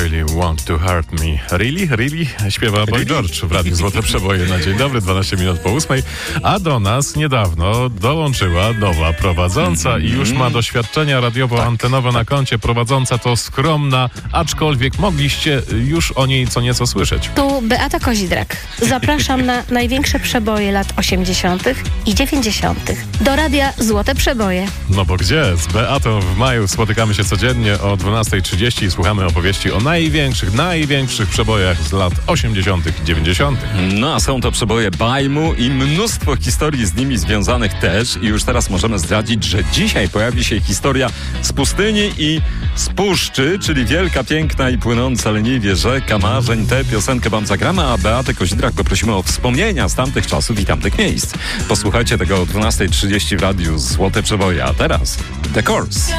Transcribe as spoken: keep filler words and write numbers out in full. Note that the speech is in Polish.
really want to hurt me. Really? Really? Śpiewa Boy George w Radiu Złote Przeboje na dzień dobry, dwanaście minut po ósmej. A do nas niedawno dołączyła nowa prowadząca mm-hmm. i już ma doświadczenia radiowo-antenowe na koncie. Prowadząca to skromna, aczkolwiek mogliście już o niej co nieco słyszeć. Tu Beata Kozidrak. Zapraszam na największe przeboje lat osiemdziesiątych i dziewięćdziesiątych. Do Radia Złote Przeboje. No bo gdzie? Z Beatą w maju spotykamy się codziennie o dwunasta trzydzieści i słuchamy opowieści o największych, największych przebojach z lat osiemdziesiątych i dziewięćdziesiątych. No a są to przeboje bajmu i mnóstwo historii z nimi związanych też. I już teraz możemy zdradzić, że dzisiaj pojawi się historia z pustyni i z puszczy, czyli wielka, piękna i płynąca leniwie rzeka marzeń. Tę piosenkę wam zagramy, a Beatę Kozidrak poprosimy o wspomnienia z tamtych czasów i tamtych miejsc. Posłuchajcie tego o dwunasta trzydzieści w Radiu Złote Przeboje, a teraz The Course.